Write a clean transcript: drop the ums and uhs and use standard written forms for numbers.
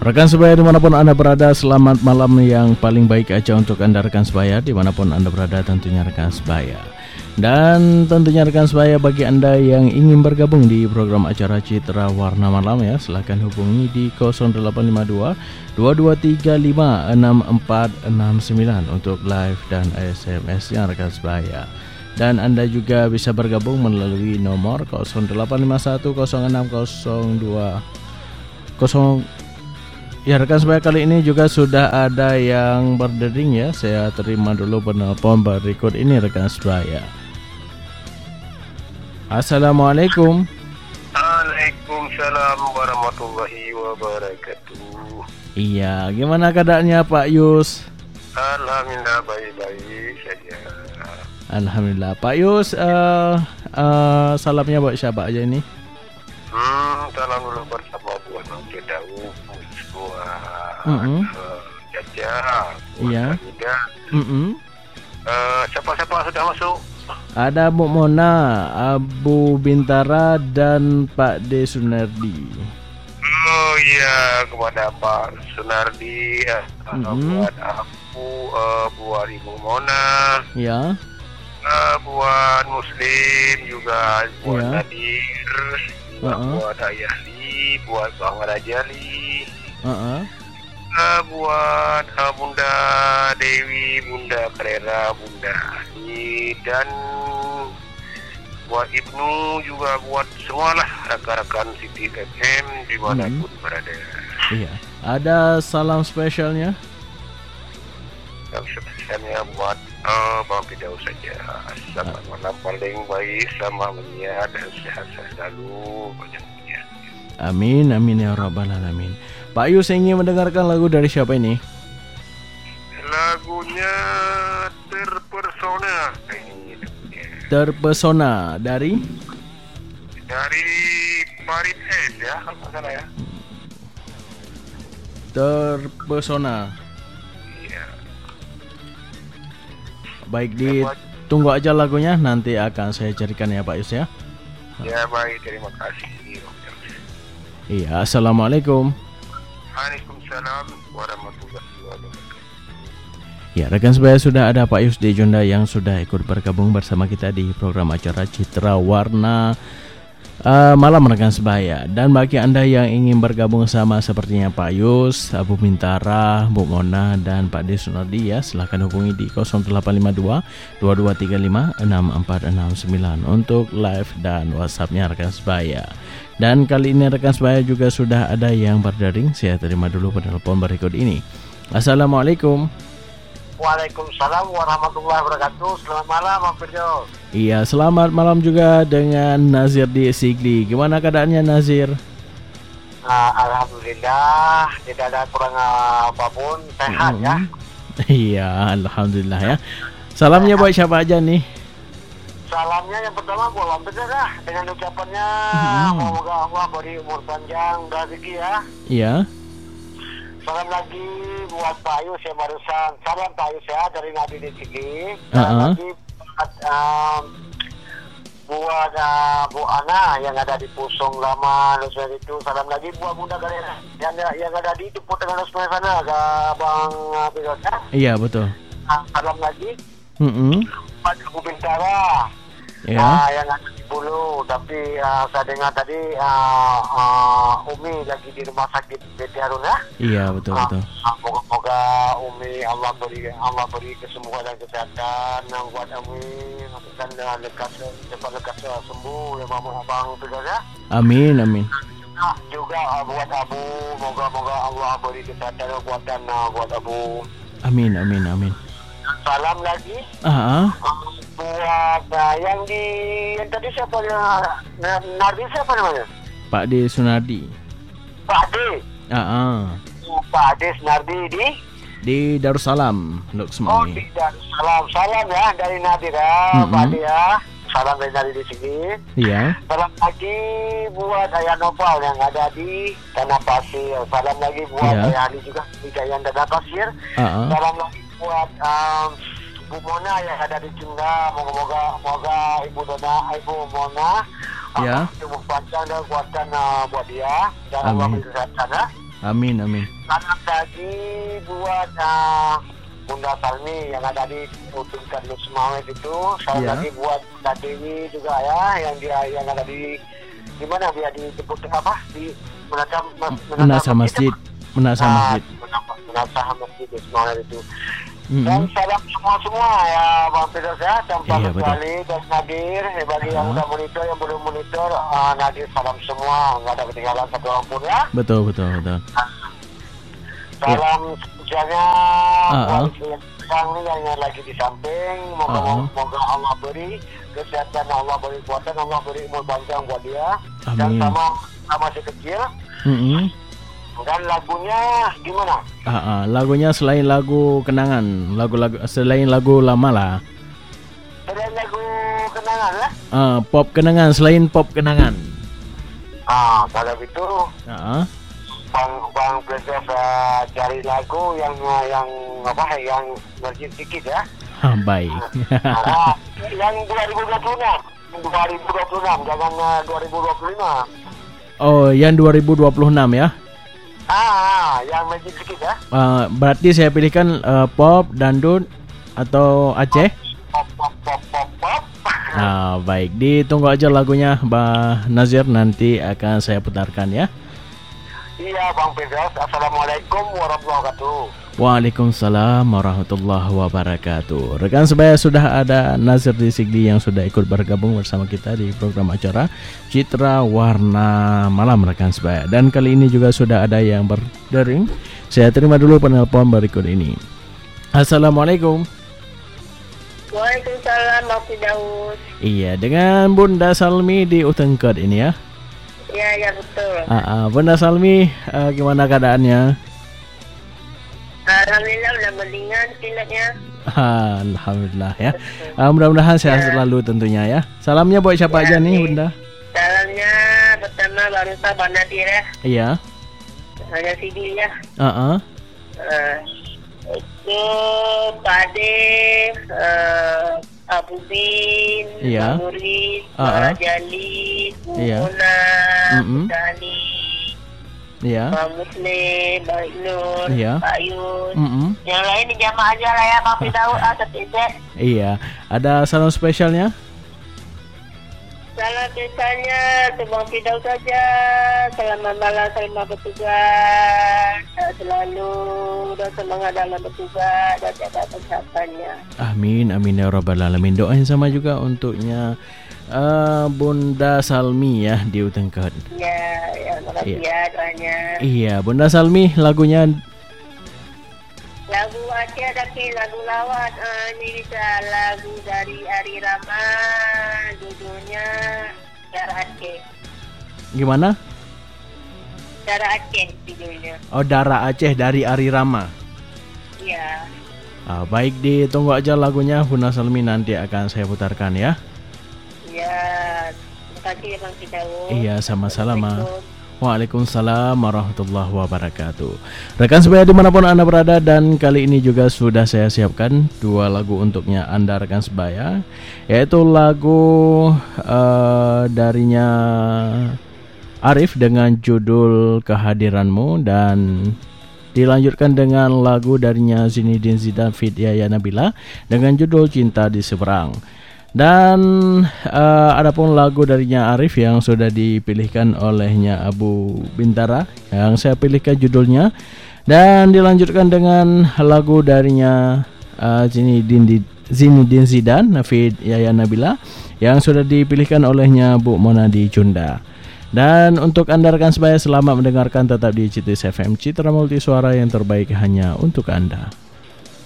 Rekan sebaya dimanapun Anda berada, selamat malam yang paling baik aja untuk Anda rekan sebaya dimanapun Anda berada, tentunya rekan sebaya. Dan tentunya rekan sebaya, bagi Anda yang ingin bergabung di program acara Citra Warna Malam ya, silahkan hubungi di 0852 2235 6469 untuk live dan SMS yang rekan sebaya. Dan Anda juga bisa bergabung melalui nomor 0851 0602 Ya rekan sebaya, kali ini juga sudah ada yang berdering ya. Saya terima dulu penelpon berikut ini rekan sebaya. Assalamualaikum. Waalaikumsalam warahmatullahi wabarakatuh. Iya, gimana keadaannya Pak Yus? Alhamdulillah baik-baik saja. Alhamdulillah Pak Yus, salamnya buat siapa aja ini? Salam dulu bersama buat Bang Daud, buat Jaja, Iya. Ida. Siapa-siapa sudah masuk? Ada Bu Mona, Abu Bintara, dan Pak D Sunardi. Oh iya, kepada Pak Sunardi, buat aku, buat Ibu Mona, Ya. buat Muslim juga, buat Iya. Nadir, juga buat Ayahli, buat Bang Rajali, buat Bunda Dewi, Bunda Karera, Bunda Ani, dan buat Ibnu, juga buat semualah rekan-rekan City FM dimanapun berada. Iya. Ada salam spesialnya? Yang spesialnya buat Bang Pidau saja. Selamat malam paling baik, selamat menyiar dan sehat-sehat selalu, banyak punya. Amin, amin ya rabbal alamin. Pak Yus ingin mendengarkan lagu dari siapa ini? Lagunya Terpesona. Terpesona dari Farid S ya, kalau nggak salah ya. Terpesona. Iya. Baik, ditunggu aja lagunya, nanti akan saya carikan ya Pak Yus ya. Ya baik, terima kasih. Iya, assalamualaikum. Waalaikumsalam warahmatullahi wabarakatuh. Ya, rekan sebaya, sudah ada Pak Yus D. Jonda yang sudah ikut bergabung bersama kita di program acara Citra Warna Malam rekan sebaya. Dan bagi Anda yang ingin bergabung sama sepertinya Pak Yus, Abu Bintara, Bu Mona, dan Pak D. Sunardi ya, silahkan hubungi di 0852 2235 6469 untuk live dan WhatsAppnya rekan sebaya. Dan kali ini rekan sebaya juga sudah ada yang berdering. Saya terima dulu penelpon berikut ini. Assalamualaikum. Waalaikumsalam warahmatullahi wabarakatuh. Selamat malam, Bang Firdaus. Iya, selamat malam juga dengan Nazir di Sigli. Gimana keadaannya Nazir? Alhamdulillah, tidak ada kurang apapun, sehat ya. Iya, alhamdulillah ya. Salamnya buat siapa aja nih? Salamnya yang pertama buat Bang Firdaus dengan ucapannya semoga Allah beri umur panjang dan rezeki ya. Iya. Salam lagi buat Pak Yus ya barusan. Salam Pak Yus ya dari Nabi di sini. Dan lagi buat Bu Ana yang ada di Pusong Lama Lusmen itu. Salam lagi buat Bunda Galera yang ada di Tepuk Tengah Lusmen sana, ke Bang Firdaus ya. Iya betul. Salam lagi buat Abu Bintara. Ya. Yang ada di Bulu, tapi saya dengar tadi Umi lagi di rumah sakit PT Harun ya. Iya betul betul. Moga-moga Umi Allah beri kesembuhan dan kesehatan yang buat Umi dan lekas sembuh ya Bang Firdaus ya. Amin amin. Juga buat Abu, moga-moga Allah beri kesehatan dan kekuatan buat Abu. Amin amin amin. Salam lagi. Buat yang tadi siapa Nardi, siapa namanya? Pak D Sunardi. Pak D. Pak D Sunardi di Darussalam, Luxembourg. Di Darussalam. Salam ya dari Nadir ya, Pak D ya. Salam dari Nadir di sini. Iya. Salam lagi buat Ayah Nopal yang ada di Tanah Pasir. Salam lagi buat Ayah Ali juga di Tanah Pasir. Salam lagi buat Bu Mona yang ada di Cunda, moga Ibu Mona ibu panjang dan kuatkan buat dia dan Allah beri kesehatan ya. Amin. Salam lagi buat Bunda Salmi yang ada di Utungkan Lusmawet itu. Salam lagi buat Bunda Dewi juga ya, yang ada di mana dia dijemput di Menasah Masjid Lusmawet itu. Dan salam semua ya Bang Firdaus ya, tanpa kecuali dan Nadir bagi yang udah monitor, yang belum monitor, Nadir salam semua, nggak ada ketinggalan satu orang pun ya. Betul. Salam sejahtera buat yang lagi di samping. Moga Allah beri kesehatan, Allah beri kuatan, Allah beri umur panjang buat dia. Amin. Dan sama si kecil. Dan lagunya gimana? Lagunya selain lagu kenangan, selain lagu lama lah. Selain lagu kenangan lah? Pop kenangan, selain pop kenangan. Kalau gitu Bang Firdaus cari lagu yang masjid sedikit ya. Baik. Yang 2026, jangan 2025. Oh, yang 2026 ya? Yang masjid sedikit ya. Berarti saya pilihkan pop, dangdut atau Aceh? Pop. Baik, ditunggu aja lagunya Mbak Nazir, nanti akan saya putarkan ya. Iya Bang Firdaus, Assalamualaikum warahmatullahi wabarakatuh. Waalaikumsalam warahmatullahi wabarakatuh. Rekan sebaya, sudah ada Nazir Rizikdi yang sudah ikut bergabung bersama kita di program acara Citra Warna Malam rekan sebaya. Dan kali ini juga sudah ada yang berdering. Saya terima dulu penelpon berikut ini. Assalamualaikum. Waalaikumsalam Bang Firdaus. Iya, dengan Bunda Salmi di Utengked ini ya. Ya betul. Bunda Salmi, gimana keadaannya? Alhamdulillah udah mendingan pileknya. Alhamdulillah ya. Mudah-mudahan sehat selalu tentunya ya. Salamnya buat siapa aja nih Bunda? Salamnya pertama Barusa Bang Nadir ya. Iya. Hanya Sidil ya. Itu Pak Ade, Abu Bin, Murid, Pak Jali, Muna, Dani, Pak Muslim, Pak Nur, Pak Yus. Yang lain di jamaah aja lah ya, Bang Firdaus, tetap. Iya, ada salam spesialnya? Salam spesialnya ke Bang Firdaus saja. Selamat malam, selamat bertugas. Selalu dan semangat dalam bertugas dan jaga kesehatannya. Amin ya rabbal alamin. Doain sama juga untuknya Bunda Salmi ya di Utengked. Ya, makasih ya doanya. Iya, Bunda Salmi, lagunya lagu Aceh tapi lagu lawas. Ini bisa lagu dari Ari Rama, judulnya Darah Aceh. Gimana? Darah Aceh judulnya. Oh, Darah Aceh dari Ari Rama. Iya. Baik, ditunggu aja lagunya Bunda Salmi, nanti akan saya putarkan ya. Iya, terima kasih ya Bang Firdaus. Iya, sama-sama. Waalaikumsalam warahmatullahi wabarakatuh. Rekan sebaya dimanapun Anda berada, dan kali ini juga sudah saya siapkan dua lagu untuknya Anda rekan sebaya, yaitu lagu darinya Arif dengan judul Kehadiranmu, dan dilanjutkan dengan lagu darinya Zinedine Zidane feat Yaya Nabila dengan judul Cinta di Seberang. Dan adapun lagu darinya Arif yang sudah dipilihkan olehnya Abu Bintara, yang saya pilihkan judulnya, dan dilanjutkan dengan lagu darinya Zinedine Zidane feat Yaya Nabila yang sudah dipilihkan olehnya Bu Monadi Cunda. Dan untuk Anda rekan sebaya, selamat mendengarkan, tetap di CITIS FM, Citra Multi Suara yang terbaik hanya untuk Anda.